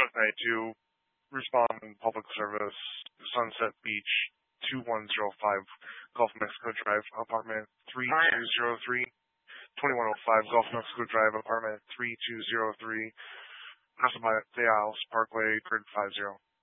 992, respond in public service, Sunset Beach, 2105 Gulf of Mexico Drive, apartment 3203, 2105 Gulf of Mexico Drive, apartment 3203, Casa Mateos Parkway, grid 50.